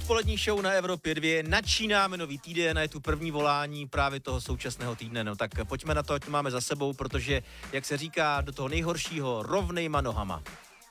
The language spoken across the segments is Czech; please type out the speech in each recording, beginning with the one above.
Odpolední show na Evropě 2, načínáme nový týden a je tu první volání právě toho současného týdne. No tak pojďme na to, ať to máme za sebou, protože, jak se říká, do toho nejhoršího rovnejma nohama.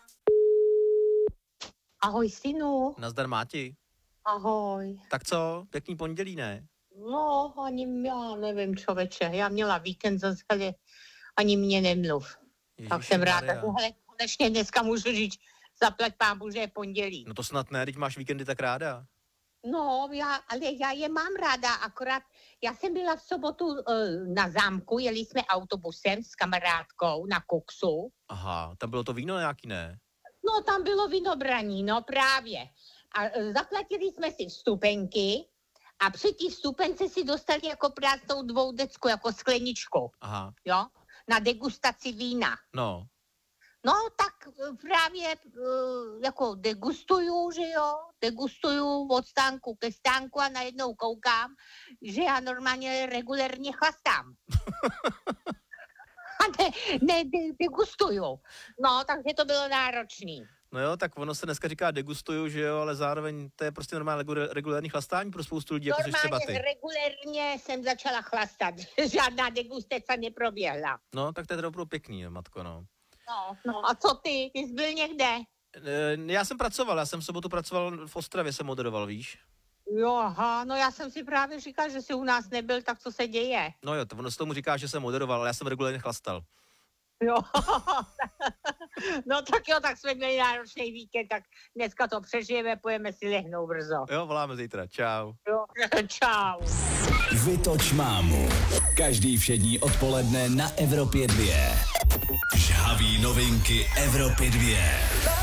Ahoj, synu. Nazdar, Máti. Ahoj. Tak co, pěkný pondělí, ne? No, ani já nevím, člověče. Já měla víkend zase, ani mě nemluv. Tak jsem ráda, že konečně dneska můžu říct, zaplať pámu, že je pondělí. No to snad ne, teď máš víkendy tak ráda. No, ale já je mám ráda, akorát já jsem byla v sobotu na zámku, jeli jsme autobusem s kamarádkou na Koksu. Aha, tam bylo to víno nějaký, ne? No, tam bylo vinobraní, no právě. A zaplatili jsme si vstupenky a při té vstupence si dostali jako prázdnou dvoudecku, jako skleničku. Aha. Jo? Na degustaci vína. No. No, tak právě jako degustuju, že jo? Degustuju od stánku ke stánku a najednou koukám, že já normálně regulérně chlastám. A ne, degustuju. No, takže to bylo náročný. No jo, tak ono se dneska říká degustuju, že jo, ale zároveň to je prostě normálně regulérní chlastání pro spoustu lidí, jako jsi třeba ty. Normálně regulérně jsem začala chlastat. Žádná degustace neproběhla. No, tak to je teda pěkný, matko, no. No, a co ty? Ty jsi byl někde? Já jsem v sobotu pracoval v Ostravě, jsem moderoval, víš? Jo, aha, no já jsem si právě říkal, že jsi u nás nebyl, tak co se děje? No jo, ono se tomu říká, že jsem moderoval, ale já jsem regulérně chlastal. Jo, no tak jo, tak jsme měli náročný víkend, tak dneska to přežijeme, pojeme si lehnout brzo. Jo, voláme zítra, čau. Jo, čau. Vytoč mámu. Každý všední odpoledne na Evropě 2. Žhavý novinky Evropy 2.